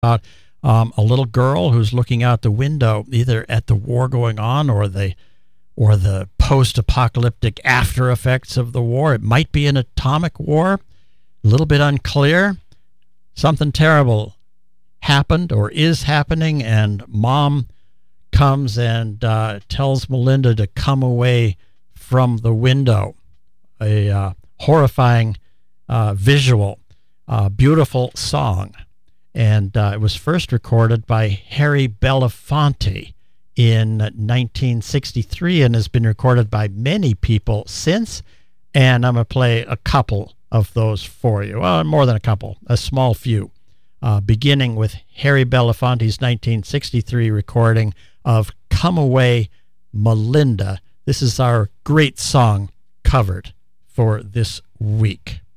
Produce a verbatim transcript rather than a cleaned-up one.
about um, a little girl who's looking out the window, either at the war going on or the or the post-apocalyptic after effects of the war. It might be an atomic war, a little bit unclear. Something terrible happened or is happening, and Mom comes and uh, tells Melinda to come away from the window. A uh, horrifying uh, visual, uh, beautiful song. And uh, it was first recorded by Harry Belafonte in nineteen sixty-three and has been recorded by many people since. And I'm going to play a couple of those for you. Well, more than a couple, a small few. Uh, beginning with Harry Belafonte's nineteen sixty-three recording of Come Away, Melinda. This is our great song covered for this week.